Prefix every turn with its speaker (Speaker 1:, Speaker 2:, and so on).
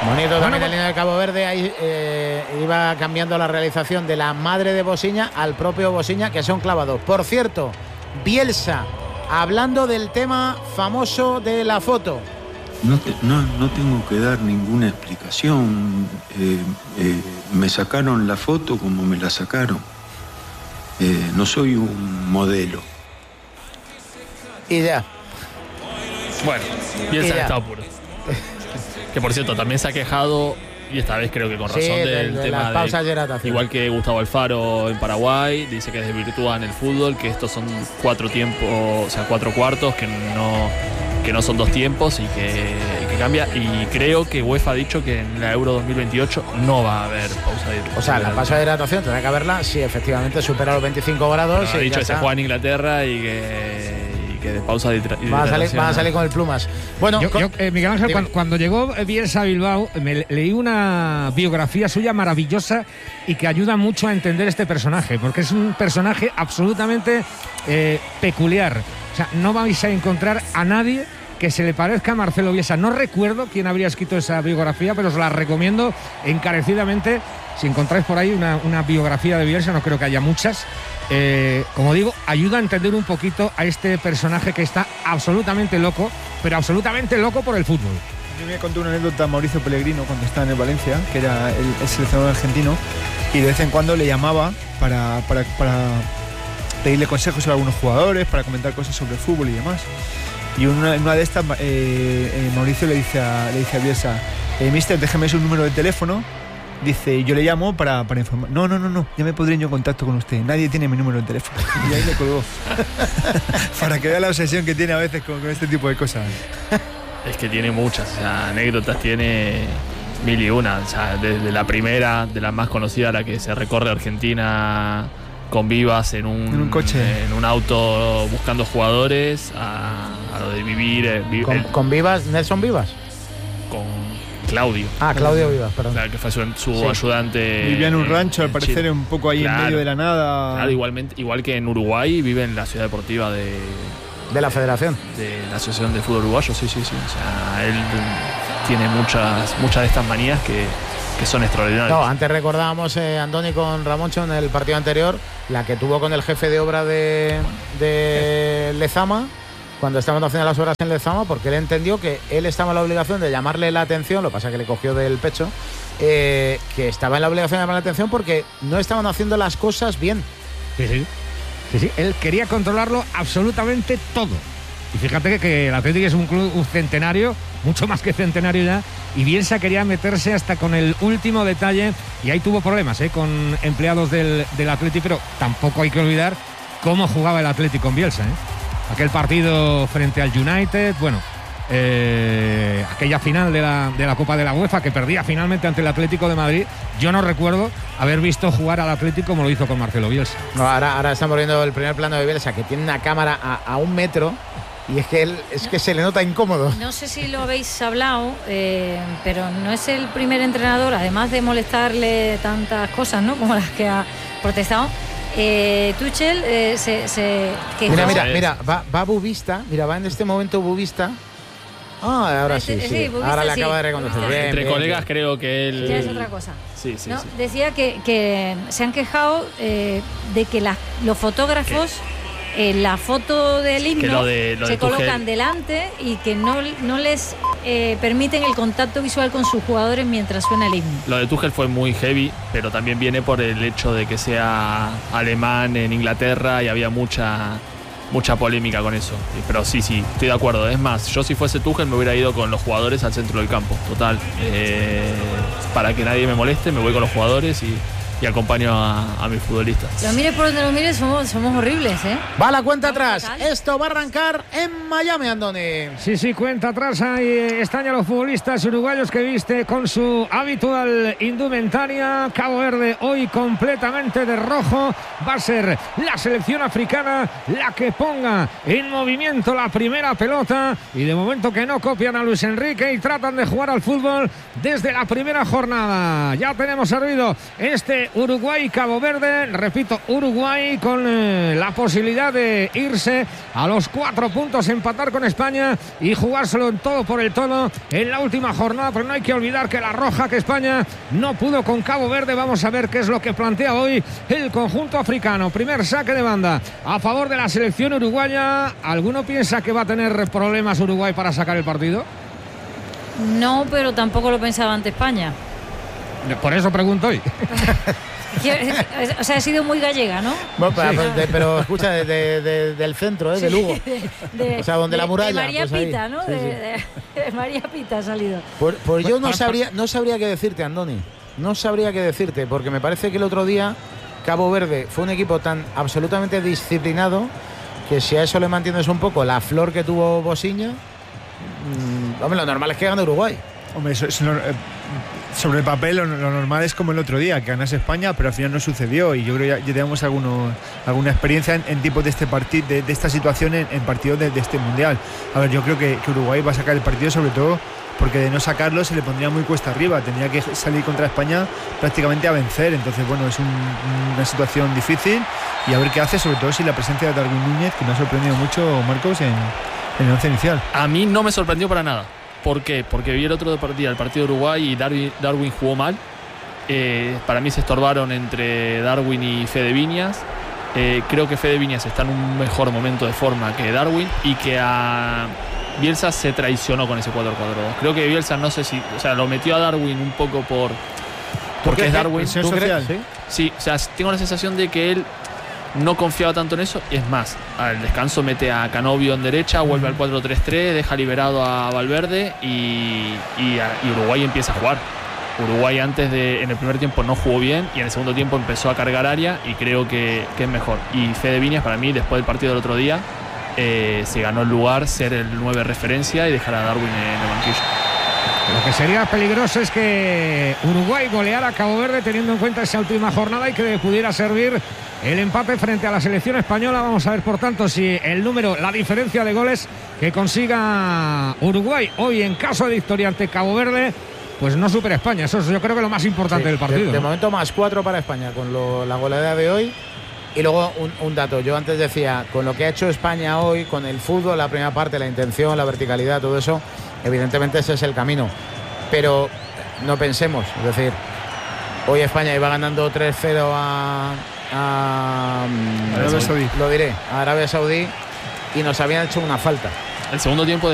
Speaker 1: Bonito también el niño de Cabo Verde. Ahí iba cambiando la realización de la madre de Bosiña al propio Bosiña, que son clavados. Por cierto, Bielsa, hablando del tema famoso de la foto.
Speaker 2: No tengo que dar ninguna explicación. Me sacaron la foto como me la sacaron. No soy un modelo.
Speaker 1: Y ya.
Speaker 3: Bueno, Bielsa está apuro. Que por cierto, también se ha quejado, y esta vez creo que con razón, del
Speaker 1: de
Speaker 3: tema
Speaker 1: las pausas de hidratación.
Speaker 3: Igual que Gustavo Alfaro en Paraguay, dice que desvirtúan el fútbol, que estos son 4 tiempos, o sea, 4 cuartos, que no son 2 tiempos y que cambia. Y creo que UEFA ha dicho que en la Euro 2028 no va a haber pausa de hidratación.
Speaker 1: O sea, la pausa de hidratación tendrá que haberla si efectivamente supera los 25 grados.
Speaker 3: Bueno, ha dicho que se juega en Inglaterra y que de pausa de hidratación.
Speaker 1: Van a salir con el plumas. Bueno,
Speaker 4: Miguel Ángel, cuando llegó Bielsa a Bilbao, leí una biografía suya maravillosa y que ayuda mucho a entender este personaje, porque es un personaje absolutamente peculiar. O sea, no vais a encontrar a nadie que se le parezca a Marcelo Bielsa. No recuerdo quién habría escrito esa biografía, pero os la recomiendo encarecidamente. Si encontráis por ahí una biografía de Bielsa, no creo que haya muchas. Como digo, ayuda a entender un poquito a este personaje que está absolutamente loco, pero absolutamente loco por el fútbol.
Speaker 5: Yo me contó una anécdota a Mauricio Pellegrino cuando estaba en el Valencia, que era el seleccionador argentino, y de vez en cuando le llamaba para pedirle consejos a algunos jugadores, para comentar cosas sobre el fútbol y demás. Y en una de estas, Mauricio le dice a Bielsa, mister, déjeme su número de teléfono. Dice, yo le llamo para informar. No, ya me pondré yo en contacto con usted. Nadie tiene mi número de teléfono. Y ahí le colgó. Para que vea la obsesión que tiene a veces con este tipo de cosas.
Speaker 3: Es que tiene muchas, o sea, anécdotas tiene 1000 y una. O sea, desde la primera, de la más conocida, la que se recorre Argentina con Vivas en un
Speaker 5: coche,
Speaker 3: en un auto buscando jugadores, a lo de vivir.
Speaker 1: ¿Con Vivas, Nelson Vivas?
Speaker 3: Con Claudio.
Speaker 1: Claudio Vivas, perdón.
Speaker 3: Claro, que fue su ayudante.
Speaker 5: Vivía en un rancho, al parecer,
Speaker 3: Chile.
Speaker 5: un poco ahí en medio de la nada.
Speaker 3: Claro, igual que en Uruguay, vive en la ciudad deportiva de
Speaker 1: la Federación.
Speaker 3: De la Asociación de Fútbol Uruguayo, sí. O sea, él tiene muchas de estas manías que son extraordinarias.
Speaker 1: No, antes recordábamos, Andoni, con Ramoncho en el partido anterior, la que tuvo con el jefe de obra de Lezama, cuando estaban haciendo las obras en Lezama, porque él entendió que él estaba en la obligación de llamarle la atención, lo que pasa es que le cogió del pecho, que estaba en la obligación de llamar la atención porque no estaban haciendo las cosas bien.
Speaker 4: Sí. Él quería controlarlo absolutamente todo. Y fíjate que el Atlético es un club centenario, mucho más que centenario ya, y Bielsa quería meterse hasta con el último detalle, y ahí tuvo problemas con empleados del Atlético, pero tampoco hay que olvidar cómo jugaba el Atlético con Bielsa, Aquel partido frente al United, aquella final de la Copa de la UEFA que perdía finalmente ante el Atlético de Madrid. Yo no recuerdo haber visto jugar al Atlético como lo hizo con Marcelo Bielsa.
Speaker 1: No, ahora estamos viendo el primer plano de Bielsa, que tiene una cámara a 1 metro, y es que se le nota incómodo.
Speaker 6: No sé si lo habéis hablado, pero no es el primer entrenador, además de molestarle tantas cosas, ¿no?, como las que ha protestado. Tuchel se quejó.
Speaker 1: Mira, va Bubista, va en este momento Bubista. Ahora sí. Bubista, ahora le acaba de reconocer.
Speaker 3: Entre colegas creo que él...
Speaker 6: Ya es otra cosa.
Speaker 3: Sí.
Speaker 6: Decía que se han quejado de que los fotógrafos... la foto del himno
Speaker 3: lo de
Speaker 6: se colocan
Speaker 3: Tuchel
Speaker 6: delante y que no les permiten el contacto visual con sus jugadores mientras suena el himno.
Speaker 3: Lo de Tuchel fue muy heavy, pero también viene por el hecho de que sea alemán en Inglaterra y había mucha polémica con eso. Pero sí, estoy de acuerdo. Es más, yo si fuese Tuchel me hubiera ido con los jugadores al centro del campo, total. Para que nadie me moleste, me voy con los jugadores y acompaño a mis futbolistas.
Speaker 6: Lo mires por donde lo mires, somos horribles,
Speaker 1: Va la cuenta atrás. Esto va a arrancar en Miami, Andoni.
Speaker 4: Sí, cuenta atrás. Ahí están ya los futbolistas uruguayos que viste con su habitual indumentaria. Cabo Verde hoy completamente de rojo. Va a ser la selección africana la que ponga en movimiento la primera pelota. Y de momento que no copian a Luis Enrique y tratan de jugar al fútbol desde la primera jornada. Ya tenemos servido este Uruguay y Cabo Verde. Repito, Uruguay con la posibilidad de irse a los 4 puntos, empatar con España y jugárselo en todo por el todo en la última jornada. Pero no hay que olvidar que la roja que España no pudo con Cabo Verde. Vamos a ver qué es lo que plantea hoy el conjunto africano. Primer saque de banda a favor de la selección uruguaya. ¿Alguno piensa que va a tener problemas Uruguay para sacar el partido?
Speaker 6: No, pero tampoco lo pensaba ante España.
Speaker 4: Por eso pregunto hoy.
Speaker 6: O sea, ha sido muy gallega, ¿no?
Speaker 1: Bueno, pero escucha, del centro, de Lugo. O sea, donde la muralla.
Speaker 6: De María
Speaker 1: pues
Speaker 6: Pita,
Speaker 1: ahí.
Speaker 6: ¿no?
Speaker 1: Sí,
Speaker 6: de María Pita ha salido.
Speaker 1: Pues yo no sabría qué decirte, Andoni. No sabría qué decirte, porque me parece que el otro día Cabo Verde fue un equipo tan absolutamente disciplinado que si a eso le mantienes un poco la flor que tuvo Bosiña, hombre, lo normal es que gane Uruguay.
Speaker 5: Hombre, sobre el papel lo normal es como el otro día, que ganase España, pero al final no sucedió. Y yo creo que ya tenemos alguna experiencia en tipos de este partido, de esta situación en partidos de este mundial. A ver, yo creo que Uruguay va a sacar el partido, sobre todo porque de no sacarlo se le pondría muy cuesta arriba. Tendría que salir contra España prácticamente a vencer. Entonces, bueno, es una situación difícil y a ver qué hace, sobre todo si la presencia de Darwin Núñez, que me ha sorprendido mucho, Marcos, en el once inicial.
Speaker 3: A mí no me sorprendió para nada. ¿Por qué? Porque vi el otro día el partido de Uruguay y Darwin jugó mal. Para mí se estorbaron entre Darwin y Fede Viñas. Creo que Fede Viñas está en un mejor momento de forma que Darwin y que a Bielsa se traicionó con ese 4-4-2. Creo que Bielsa, no sé si, o sea, lo metió a Darwin un poco porque es Darwin.
Speaker 5: ¿Presión social?
Speaker 3: Sí, o sea, tengo la sensación de que él no confiaba tanto en eso. Es más, al descanso mete a Canovio en derecha, vuelve al 4-3-3, deja liberado a Valverde y Uruguay empieza a jugar. Uruguay en el primer tiempo no jugó bien y en el segundo tiempo empezó a cargar área y creo que es mejor. Y Fede Viñas, para mí, después del partido del otro día, se ganó el lugar, ser el 9 referencia y dejar a Darwin en el banquillo.
Speaker 4: Lo que sería peligroso es que Uruguay goleara a Cabo Verde, teniendo en cuenta esa última jornada, y que pudiera servir el empate frente a la selección española. Vamos a ver, por tanto, si la diferencia de goles que consiga Uruguay hoy en caso de victoria ante Cabo Verde, pues no supera España. Eso es, yo creo que lo más importante del partido.
Speaker 1: De momento +4 para España con la goleada de hoy. Y luego un dato, yo antes decía, con lo que ha hecho España hoy, con el fútbol, la primera parte, la intención, la verticalidad, todo eso, evidentemente ese es el camino. Pero no pensemos, es decir, hoy España iba ganando 3-0 a
Speaker 5: Arabia Saudí.
Speaker 1: Lo diré, a Arabia Saudí, y nos habían hecho una falta.
Speaker 3: El segundo tiempo